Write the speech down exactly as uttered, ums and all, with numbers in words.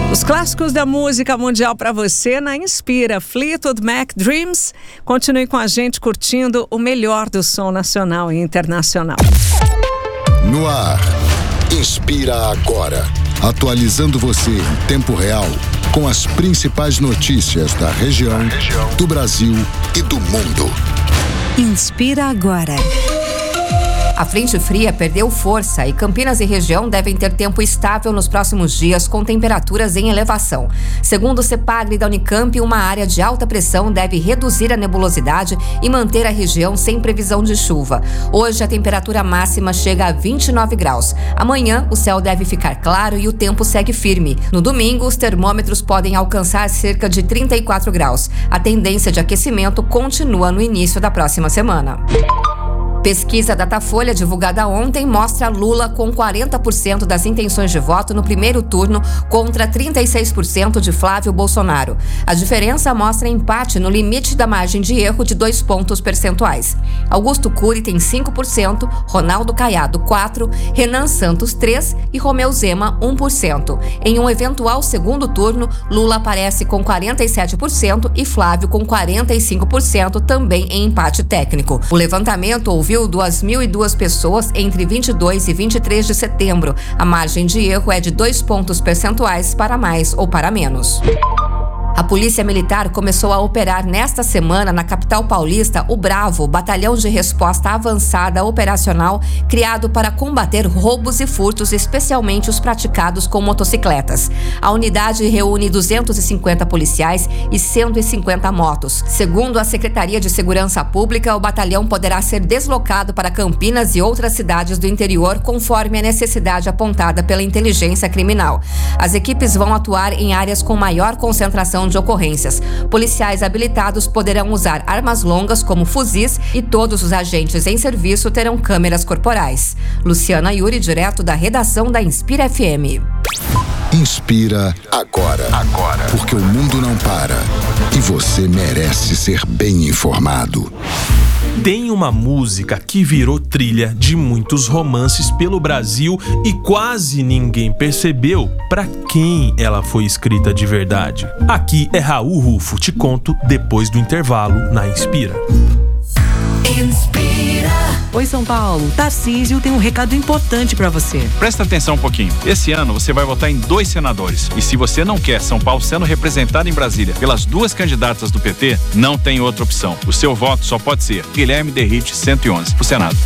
Os clássicos da música mundial para você na Inspira, Fleetwood Mac, Dreams. Continue com a gente curtindo o melhor do som nacional e internacional. No ar, Inspira agora. Atualizando você em tempo real com as principais notícias da região, do Brasil e do mundo. Inspira agora. A frente fria perdeu força e Campinas e região devem ter tempo estável nos próximos dias com temperaturas em elevação. Segundo o CEPAGRE da Unicamp, uma área de alta pressão deve reduzir a nebulosidade e manter a região sem previsão de chuva. Hoje a temperatura máxima chega a vinte e nove graus. Amanhã o céu deve ficar claro e o tempo segue firme. No domingo os termômetros podem alcançar cerca de trinta e quatro graus. A tendência de aquecimento continua no início da próxima semana. Pesquisa Datafolha divulgada ontem mostra Lula com quarenta por cento das intenções de voto no primeiro turno contra trinta e seis por cento de Flávio Bolsonaro. A diferença mostra empate no limite da margem de erro de dois pontos percentuais. Augusto Cury tem cinco por cento, Ronaldo Caiado quatro por cento, Renan Santos três por cento e Romeu Zema um por cento. Em um eventual segundo turno, Lula aparece com quarenta e sete por cento e Flávio com quarenta e cinco por cento, também em empate técnico. O levantamento ouviu duas mil e duas pessoas entre vinte e dois e vinte e três de setembro. A margem de erro é de dois pontos percentuais para mais ou para menos. A Polícia Militar começou a operar nesta semana na capital paulista o Bravo, batalhão de resposta avançada operacional criado para combater roubos e furtos, especialmente os praticados com motocicletas. A unidade reúne duzentos e cinquenta policiais e cento e cinquenta motos. Segundo a Secretaria de Segurança Pública, o batalhão poderá ser deslocado para Campinas e outras cidades do interior conforme a necessidade apontada pela inteligência criminal. As equipes vão atuar em áreas com maior concentração de ocorrências. Policiais habilitados poderão usar armas longas como fuzis e todos os agentes em serviço terão câmeras corporais. Luciana Yuri, direto da redação da Inspira F M. Inspira agora. Agora. Porque o mundo não para e você merece ser bem informado. Tem uma música que virou trilha de muitos romances pelo Brasil e quase ninguém percebeu para quem ela foi escrita de verdade. Aqui é Raul Rufo, te conto depois do intervalo na Inspira. Inspira. Oi, São Paulo. Tarcísio tem um recado importante pra você. Presta atenção um pouquinho. Esse ano você vai votar em dois senadores. E se você não quer São Paulo sendo representado em Brasília pelas duas candidatas do P T, não tem outra opção. O seu voto só pode ser Guilherme Derrite cento e onze pro Senado.